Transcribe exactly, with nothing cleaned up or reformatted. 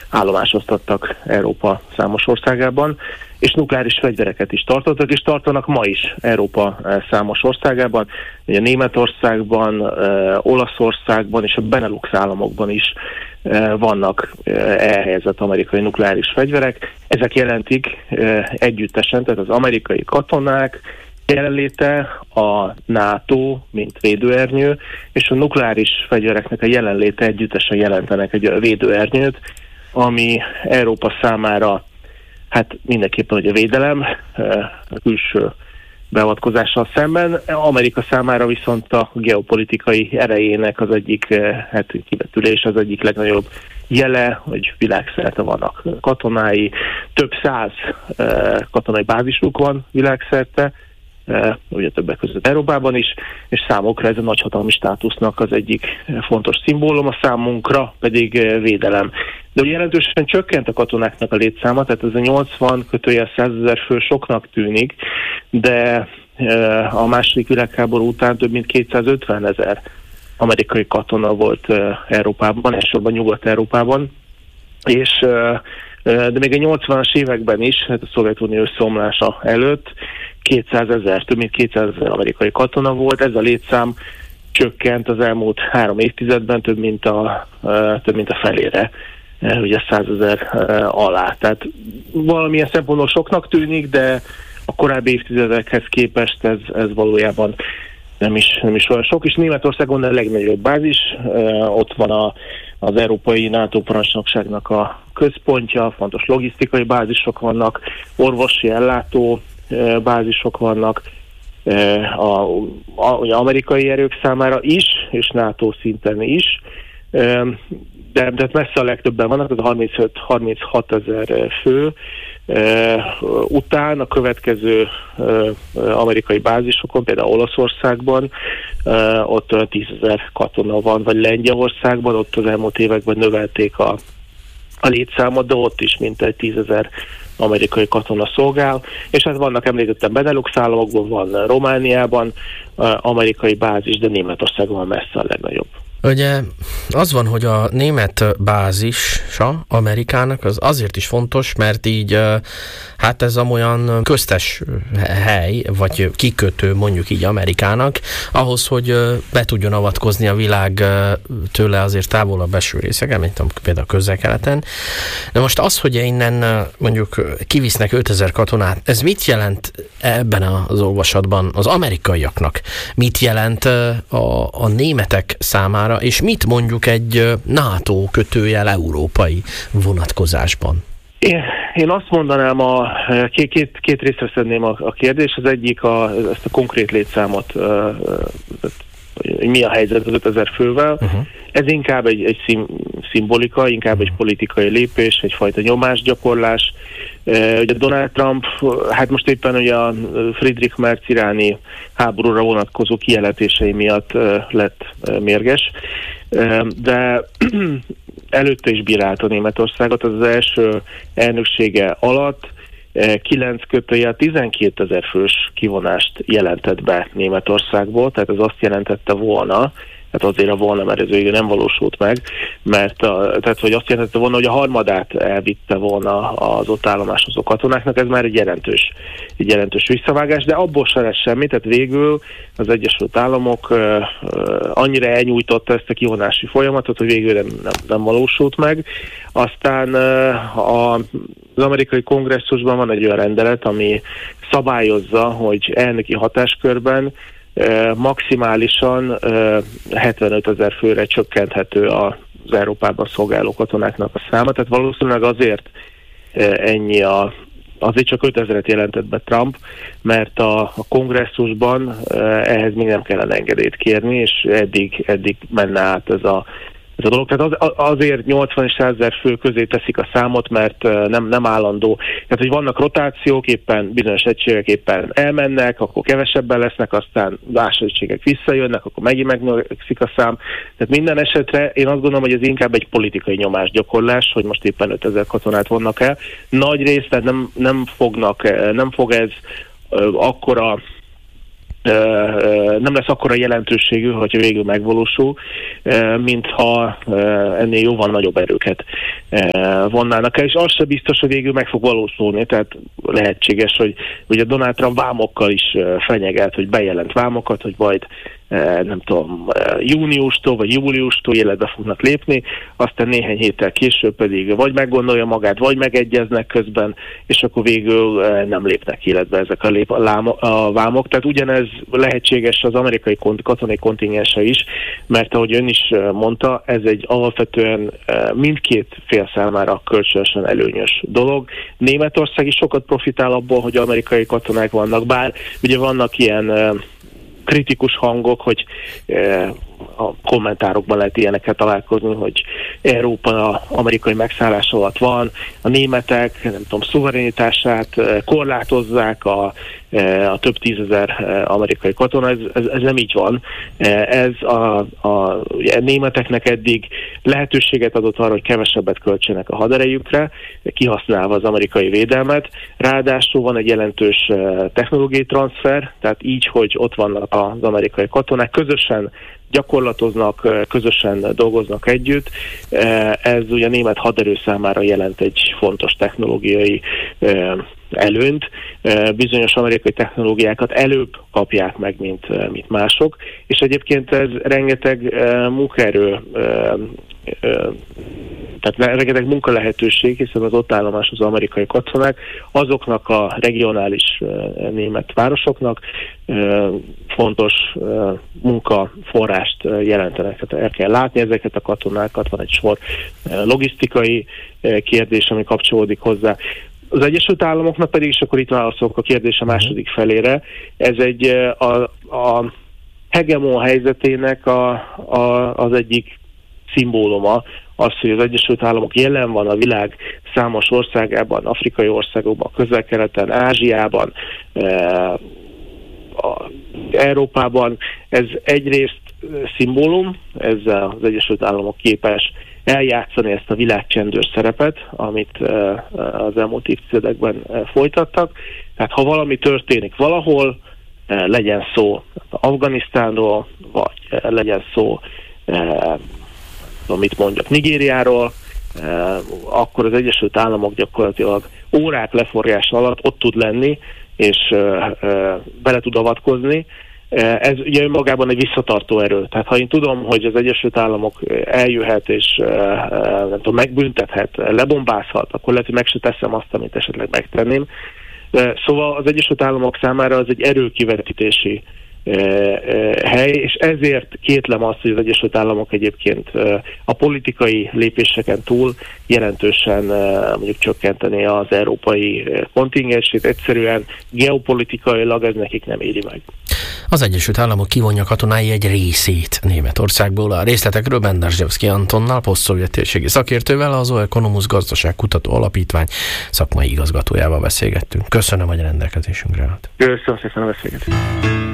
állomásoztattak Európa számos országában, és nukleáris fegyvereket is tartottak, és tartanak ma is Európa számos országában, ugye Németországban, Olaszországban és a Benelux államokban is vannak elhelyezett amerikai nukleáris fegyverek. Ezek jelentik együttesen, tehát az amerikai katonák jelenléte, a NATO, mint védőernyő, és a nukleáris fegyvereknek a jelenléte együttesen jelentenek egy védőernyőt, ami Európa számára hát mindenképpen ugye védelem, a külső beavatkozással szemben. Amerika számára viszont a geopolitikai erejének az egyik hát, kivetülés, az egyik legnagyobb jele, hogy világszerte vannak katonái, több száz katonai bázisuk van világszerte, ugye többek között Európában is, és számukra ez a nagyhatalmi státusznak az egyik fontos szimbólum, a számunkra pedig védelem. De ugye jelentősen csökkent a katonáknak a létszáma, tehát ez a nyolcvan kötőjel százezer fő soknak tűnik, de a második világháború után több mint kétszázötven ezer amerikai katona volt Európában, elsősorban Nyugat-Európában, és de még a nyolcvanas években is, hát a Szovjetunió összeomlása előtt kétszázezer, több mint kétszázezer amerikai katona volt. Ez a létszám csökkent az elmúlt három évtizedben több mint a, több mint a felére, ugye százezer alá. Tehát valamilyen szempontból soknak tűnik, de a korábbi évtizedekhez képest ez, ez valójában nem is, nem is olyan sok. És Németországon a legnagyobb bázis, ott van a, az Európai NATO parancsnokságnak a központja, fontos logisztikai bázisok vannak, orvosi ellátó bázisok vannak, a, a, a amerikai erők számára is, és NATO szinten is, de, de messze a legtöbben vannak, az harmincöt-harminchat ezer fő. Után a következő amerikai bázisokon, például Olaszországban, ott tízezer katona van, vagy Lengyelországban, ott az elmúlt években növelték a, a létszámot, de ott is mintegy tízezer amerikai katona szolgál, és hát vannak, említettem, Benelux államokban, van Romániában amerikai bázis, de Németországban van messze a legnagyobb. Ugye az van, hogy a német bázisa Amerikának az azért is fontos, mert így hát ez olyan köztes hely, vagy kikötő mondjuk így Amerikának, ahhoz, hogy be tudjon avatkozni a világ tőle azért távolabb eső részeken, mint például Közel-Keleten. De most az, hogy innen mondjuk kivisznek ötezer katonát, ez mit jelent ebben az olvasatban az amerikaiaknak? Mit jelent a, a németek számára, és mit mondjuk egy NATO kötőjel európai vonatkozásban? Én, én azt mondanám, a, két, két, két részre szedném a, a kérdés. Az egyik a, ezt a konkrét létszámot, mi a helyzet az ötezer fővel. Uh-huh. Ez inkább egy, egy szim, szimbolika, inkább egy politikai lépés, egyfajta nyomásgyakorlás. Ugye Donald Trump, hát most éppen ugye a Friedrich Merz iráni háborúra vonatkozó kijelentései miatt lett mérges, de előtte is bírálta Németországot, az az első elnöksége alatt kilenc kötőjel tizenkétezer fős kivonást jelentett be Németországból, tehát ez azt jelentette volna, tehát azért a volna, mert ez végül nem valósult meg, mert a, tehát, hogy azt jelentette volna, hogy a harmadát elvitte volna az ott állomásozó katonáknak, ez már egy jelentős, egy jelentős visszavágás, de abból se lesz semmi, tehát végül az Egyesült Államok uh, uh, annyira elnyújtotta ezt a kivonási folyamatot, hogy végül nem, nem, nem valósult meg. Aztán uh, a, az amerikai kongresszusban van egy olyan rendelet, ami szabályozza, hogy elnöki hatáskörben maximálisan hetvenöt ezer főre csökkenthető az Európában szolgáló katonáknak a száma, tehát valószínűleg azért ennyi a, azért csak ötezret jelentett be Trump, mert a, a kongresszusban ehhez még nem kellene engedélyt kérni, és eddig, eddig menne át ez a Ez a dolog. Tehát az, azért nyolcvan és százezer fő közé teszik a számot, mert nem, nem állandó. Tehát, hogy vannak rotációk, éppen bizonyos egységek éppen elmennek, akkor kevesebben lesznek, aztán más egységek visszajönnek, akkor megint megnövekszik a szám. Tehát minden esetre én azt gondolom, hogy ez inkább egy politikai nyomásgyakorlás, hogy most éppen ötezer katonát vonnak el. Nagy részt, tehát nem, nem fognak, nem fog ez akkora nem lesz akkora jelentőségű, hogyha végül megvalósul, mintha ennél jóval nagyobb erőket vonnának el, és az sem biztos, hogy végül meg fog valósulni, tehát lehetséges, hogy ugye Donald Trump vámokkal is fenyegelt, hogy bejelent vámokat, hogy majd nem tudom, júniustól vagy júliustól életbe fognak lépni, aztán néhány héttel később pedig vagy meggondolja magát, vagy megegyeznek közben, és akkor végül nem lépnek életbe ezek a, lép, a, láma, a vámok. Tehát ugyanez lehetséges az amerikai kont, katonai kontingense is, mert ahogy ön is mondta, ez egy alapvetően mindkét fél számára kölcsönösen előnyös dolog. Németország is sokat profitál abból, hogy amerikai katonák vannak, bár ugye vannak ilyen kritikus hangok, hogy eh, a kommentárokban lehet ilyeneket találkozni, hogy Európa amerikai megszállás alatt van, a németek, nem tudom, szuverenitását eh, korlátozzák a, eh, a több tízezer eh, amerikai katona, ez, ez, ez nem így van. Eh, ez a, a, a németeknek eddig lehetőséget adott arra, hogy kevesebbet költsenek a haderejükre, kihasználva az amerikai védelmet. Ráadásul van egy jelentős eh, technológiai transfer, tehát így, hogy ott vannak az amerikai katonák, közösen gyakorlatoznak, közösen dolgoznak együtt. Ez ugye a német haderő számára jelent egy fontos technológiai előnyt. Bizonyos amerikai technológiákat előbb kapják meg, mint, mint mások, és egyébként ez rengeteg munkaerő, tehát rengeteg munkalehetőség, hiszen az ott állomás az amerikai katonák, azoknak a regionális német városoknak fontos munkaforrást jelentenek. Tehát el kell látni ezeket a katonákat, van egy sor logisztikai kérdés, ami kapcsolódik hozzá. Az Egyesült Államoknak pedig, és akkor itt válaszolok a kérdés a második felére, ez egy a, a hegemon helyzetének a, a, az egyik szimbóluma, az, hogy az Egyesült Államok jelen van a világ számos országában, afrikai országokban, Közel-Keleten, Ázsiában, e, Európában. Ez egyrészt szimbólum, ezzel az Egyesült Államok képes eljátszani ezt a világcsendőr szerepet, amit az elmúlt évtizedekben folytattak. Tehát ha valami történik valahol, legyen szó Afganisztánról, vagy legyen szó, amit mondjak, Nigériáról, akkor az Egyesült Államok gyakorlatilag órák leforgása alatt ott tud lenni, és bele tud avatkozni. Ez ugye önmagában egy visszatartó erő. Tehát ha én tudom, hogy az Egyesült Államok eljöhet és nem tudom, megbüntethet, lebombázhat, akkor lehet, hogy meg se teszem azt, amit esetleg megtenném. Szóval az Egyesült Államok számára az egy erőkivetítési hely, és ezért kétlem azt, hogy az Egyesült Államok egyébként a politikai lépéseken túl jelentősen mondjuk csökkenteni az európai kontingensét. Egyszerűen geopolitikailag ez nekik nem éri meg. Az Egyesült Államok kivonja katonái egy részét Németországból. A részletekről Benderzsevszky Antonnal, posztszovjet térségi szakértővel, az Oeconomus Gazdaságkutató Alapítvány szakmai igazgatójával beszélgettünk. Köszönöm, hogy rendelkezésünkre állt. Köszönöm szépen a beszélgetést.